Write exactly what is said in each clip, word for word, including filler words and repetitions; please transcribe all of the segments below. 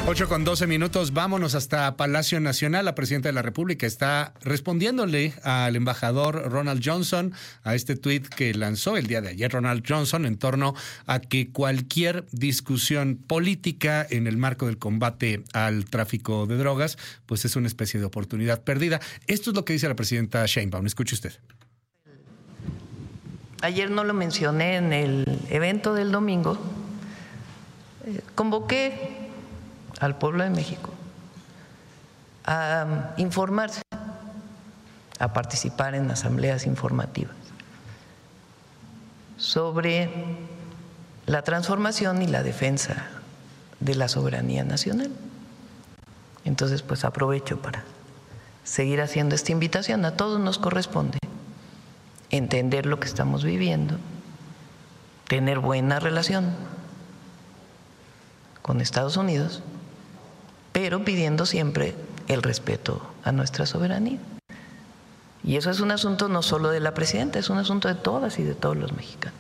ocho con doce minutos, vámonos hasta Palacio Nacional. La presidenta de la República está respondiéndole al embajador Ronald Johnson a este tuit que lanzó el día de ayer Ronald Johnson en torno a que cualquier discusión política en el marco del combate al tráfico de drogas pues es una especie de oportunidad perdida. Esto es lo que dice la presidenta Sheinbaum. Escuche usted. Ayer no lo mencioné en el evento del domingo. Eh, convoqué al pueblo de México a informarse, a participar en asambleas informativas sobre la transformación y la defensa de la soberanía nacional. Entonces, pues aprovecho para seguir haciendo esta invitación. A todos nos corresponde entender lo que estamos viviendo, tener buena relación con Estados Unidos, pero pidiendo siempre el respeto a nuestra soberanía. Y eso es un asunto no solo de la presidenta, es un asunto de todas y de todos los mexicanos.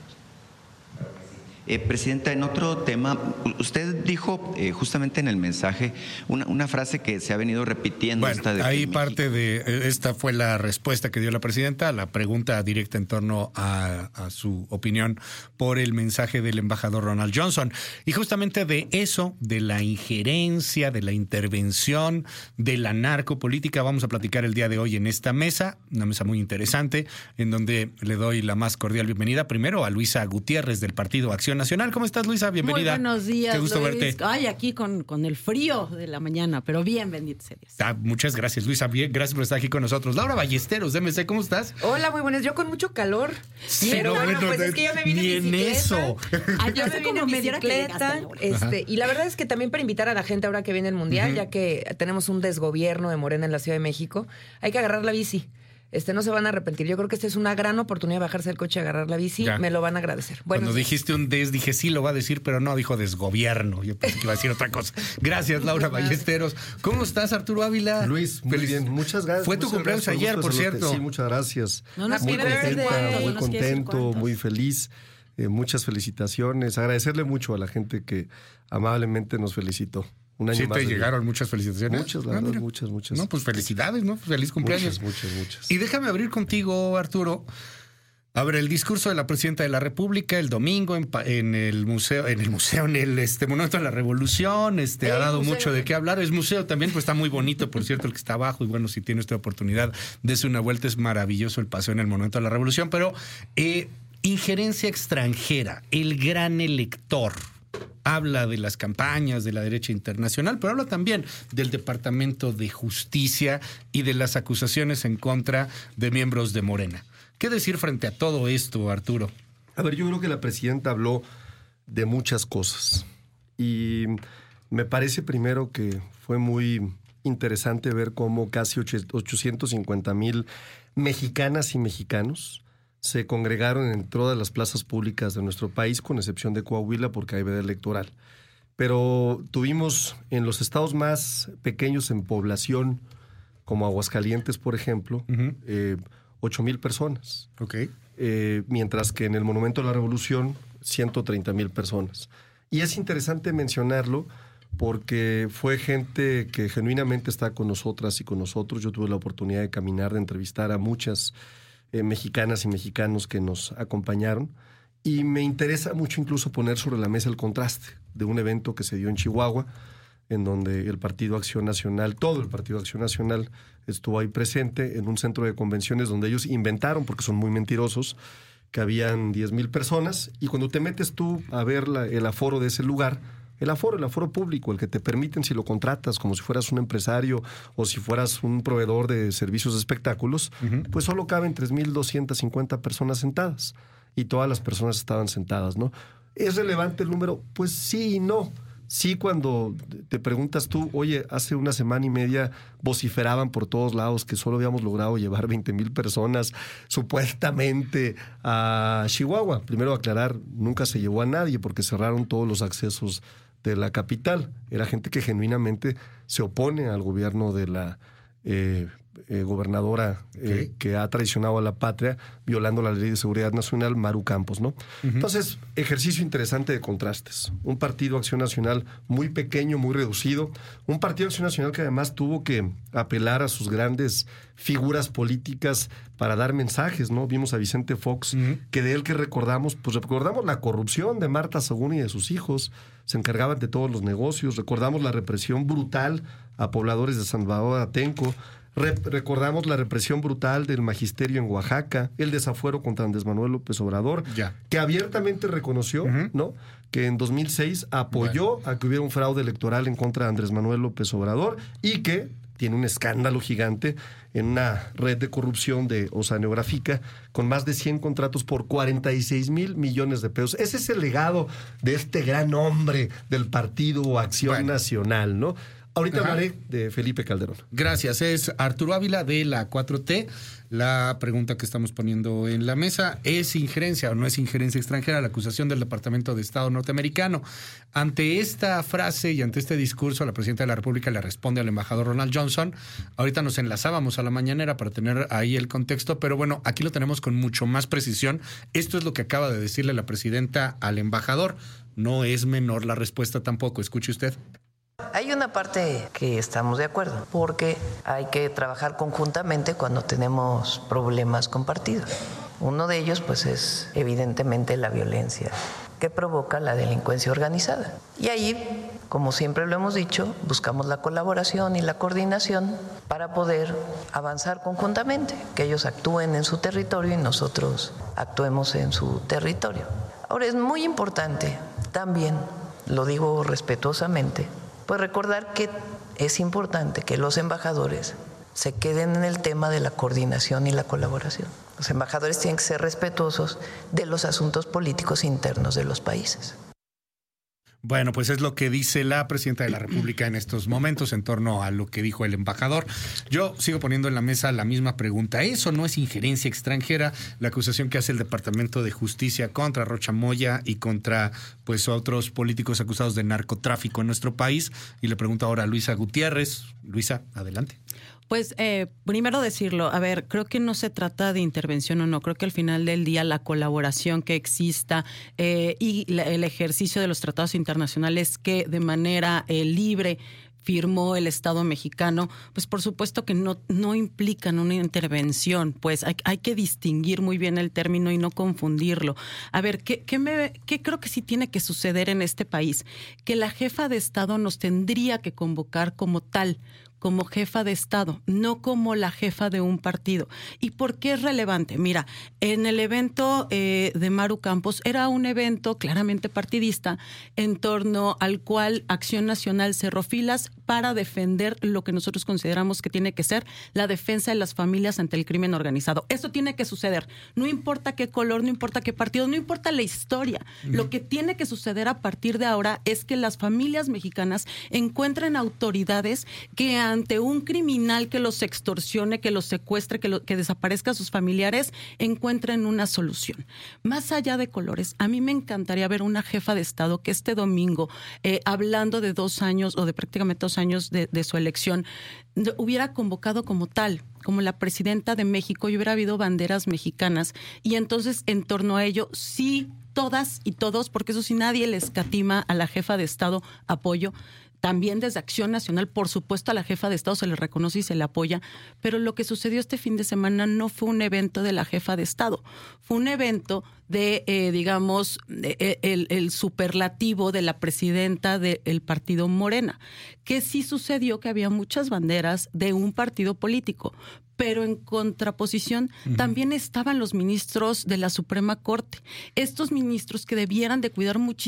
Eh, Presidenta, en otro tema, usted dijo eh, justamente en el mensaje una, una frase que se ha venido repitiendo. Bueno, esta de ahí México... parte de, esta fue la respuesta que dio la presidenta a la pregunta directa en torno a, a su opinión por el mensaje del embajador Ronald Johnson. Y justamente de eso, de la injerencia, de la intervención, de la narcopolítica, vamos a platicar el día de hoy en esta mesa, una mesa muy interesante, en donde le doy la más cordial bienvenida primero a Luisa Gutiérrez del Partido Acción Nacional. ¿Cómo estás, Luisa? Bienvenida. Muy buenos días, Qué gusto Luis. verte. Ay, aquí con, con el frío de la mañana, pero bien, bendito sea Dios. Ah, muchas gracias, Luisa. Bien, gracias por estar aquí con nosotros. Laura Ballesteros, de M C, ¿cómo estás? Hola, muy buenas. Yo con mucho calor. Sí, pero no, bueno, no, pues no, es que yo me vine ni en en bicicleta. eso. Ay, Yo yo me sé vine como en media hora que bicicleta. llegaste, Laura. Este, y la verdad es que también para invitar a la gente ahora que viene el Mundial, uh-huh. ya que tenemos un desgobierno de Morena en la Ciudad de México, hay que agarrar la bici. Este, no se van a arrepentir. Yo creo que esta es una gran oportunidad de bajarse del coche y agarrar la bici. Ya. Me lo van a agradecer. Bueno, cuando dijiste un des, dije sí lo va a decir, pero no, dijo desgobierno. Yo pensé que iba a decir otra cosa. Gracias, Laura Ballesteros. ¿Cómo estás, Arturo Ávila? Luis, muy Feliz. bien. Muchas gracias. Fue tu cumpleaños ayer, por cierto. Sí, muchas gracias. No nos muy contenta, contenta, muy no contento, muy feliz. Eh, muchas felicitaciones. Agradecerle mucho a la gente que amablemente nos felicitó. Un año sí, más te llegaron vida. Muchas felicitaciones. Muchas, la ah, verdad, muchas, muchas. No, pues felicidades, ¿no? Feliz cumpleaños. Muchas, muchas, muchas. Y déjame abrir contigo, Arturo. A ver, el discurso de la presidenta de la República el domingo en, en el museo, en el museo, en el este Monumento a la Revolución, este el ha dado museo. mucho de qué hablar. Es museo también, pues está muy bonito, por cierto, el que está abajo. Y bueno, si tiene esta oportunidad, dése una vuelta, es maravilloso el paseo en el Monumento a la Revolución. Pero eh, injerencia extranjera, el gran elector. Habla de las campañas de la derecha internacional, pero habla también del Departamento de Justicia y de las acusaciones en contra de miembros de Morena. ¿Qué decir frente a todo esto, Arturo? A ver, yo creo que la presidenta habló de muchas cosas y me parece primero que fue muy interesante ver cómo casi ochocientos cincuenta mil mexicanas y mexicanos se congregaron en todas las plazas públicas de nuestro país, con excepción de Coahuila, porque hay veda electoral. Pero tuvimos en los estados más pequeños en población, como Aguascalientes, por ejemplo, uh-huh. eh, ocho mil personas. Okay. Eh, mientras que en el Monumento a la Revolución, ciento treinta mil personas. Y es interesante mencionarlo porque fue gente que genuinamente está con nosotras y con nosotros. Yo tuve la oportunidad de caminar, de entrevistar a muchas Eh, mexicanas y mexicanos que nos acompañaron, y me interesa mucho incluso poner sobre la mesa el contraste de un evento que se dio en Chihuahua, en donde el Partido Acción Nacional, todo el Partido Acción Nacional estuvo ahí presente en un centro de convenciones donde ellos inventaron, porque son muy mentirosos, que habían diez mil personas, y cuando te metes tú a ver la, el aforo de ese lugar, el aforo, el aforo público, el que te permiten si lo contratas como si fueras un empresario o si fueras un proveedor de servicios de espectáculos, uh-huh. pues solo caben tres mil doscientas cincuenta personas sentadas, y todas las personas estaban sentadas, ¿no? ¿Es relevante el número? Pues sí y no. Sí, cuando te preguntas tú, oye, hace una semana y media vociferaban por todos lados que solo habíamos logrado llevar veinte mil personas supuestamente a Chihuahua. Primero aclarar, nunca se llevó a nadie porque cerraron todos los accesos de la capital. Era gente que genuinamente se opone al gobierno de la eh, eh, gobernadora eh, Sí. que ha traicionado a la patria violando la Ley de Seguridad Nacional, Maru Campos, ¿no? Uh-huh. Entonces, ejercicio interesante de contrastes. Un partido Acción Nacional muy pequeño, muy reducido. Un partido Acción Nacional que además tuvo que apelar a sus grandes figuras políticas para dar mensajes, ¿no? Vimos a Vicente Fox, uh-huh. que de él que recordamos, pues recordamos la corrupción de Marta Sagún y de sus hijos, se encargaban de todos los negocios, recordamos la represión brutal a pobladores de San Salvador Atenco, Re- recordamos la represión brutal del magisterio en Oaxaca, el desafuero contra Andrés Manuel López Obrador, ya. que abiertamente reconoció, uh-huh. ¿no?, que en dos mil seis apoyó bueno. a que hubiera un fraude electoral en contra de Andrés Manuel López Obrador y que tiene un escándalo gigante en una red de corrupción de Oceanográfica con más de cien contratos por cuarenta y seis mil millones de pesos. Ese es el legado de este gran hombre del Partido Acción bueno. Nacional, ¿no? Ahorita Ajá. hablaré de Felipe Calderón. Gracias. Es Arturo Ávila de la cuatro T. La pregunta que estamos poniendo en la mesa, ¿es injerencia o no es injerencia extranjera la acusación del Departamento de Estado norteamericano? Ante esta frase y ante este discurso, la presidenta de la República le responde al embajador Ronald Johnson. Ahorita nos enlazábamos a la mañanera para tener ahí el contexto, pero bueno, aquí lo tenemos con mucho más precisión. Esto es lo que acaba de decirle la presidenta al embajador. No es menor la respuesta tampoco. Escuche usted. Hay una parte que estamos de acuerdo, porque hay que trabajar conjuntamente cuando tenemos problemas compartidos. Uno de ellos, pues, es evidentemente la violencia que provoca la delincuencia organizada. Y ahí, como siempre lo hemos dicho, buscamos la colaboración y la coordinación para poder avanzar conjuntamente, que ellos actúen en su territorio y nosotros actuemos en su territorio. Ahora, es muy importante también, lo digo respetuosamente, pues recordar que es importante que los embajadores se queden en el tema de la coordinación y la colaboración. Los embajadores tienen que ser respetuosos de los asuntos políticos internos de los países. Bueno, pues es lo que dice la presidenta de la República en estos momentos en torno a lo que dijo el embajador. Yo sigo poniendo en la mesa la misma pregunta. ¿Eso no es injerencia extranjera? La acusación que hace el Departamento de Justicia contra Rocha Moya y contra pues otros políticos acusados de narcotráfico en nuestro país. Y le pregunto ahora a Luisa Gutiérrez. Luisa, adelante. Pues eh, primero decirlo, a ver, creo que no se trata de intervención o no, creo que al final del día la colaboración que exista eh, y la, el ejercicio de los tratados internacionales que de manera eh, libre firmó el Estado mexicano, pues por supuesto que no, no implican una intervención, pues hay, hay que distinguir muy bien el término y no confundirlo. A ver, ¿qué, qué, me, ¿qué creo que sí tiene que suceder en este país? Que la jefa de Estado nos tendría que convocar como tal, como jefa de Estado, no como la jefa de un partido. ¿Y por qué es relevante? Mira, en el evento eh, de Maru Campos era un evento claramente partidista en torno al cual Acción Nacional cerró filas para defender lo que nosotros consideramos que tiene que ser la defensa de las familias ante el crimen organizado. Eso tiene que suceder. No importa qué color, no importa qué partido, no importa la historia. Uh-huh. Lo que tiene que suceder a partir de ahora es que las familias mexicanas encuentren autoridades que ante un criminal que los extorsione, que los secuestre, que, lo, que desaparezca a sus familiares, encuentren una solución. Más allá de colores, a mí me encantaría ver una jefa de Estado que este domingo, eh, hablando de dos años o de prácticamente dos años de, de su elección, hubiera convocado como tal, como la presidenta de México, y hubiera habido banderas mexicanas. Y entonces, en torno a ello, sí, todas y todos, porque eso sí, nadie le escatima a la jefa de Estado apoyo. También desde Acción Nacional, por supuesto, a la jefa de Estado se le reconoce y se le apoya, pero lo que sucedió este fin de semana no fue un evento de la jefa de Estado, fue un evento de, eh, digamos, de, el, el superlativo de la presidenta del partido Morena, que sí sucedió que había muchas banderas de un partido político, pero en contraposición uh-huh. también estaban los ministros de la Suprema Corte, estos ministros que debieran de cuidar muchísimo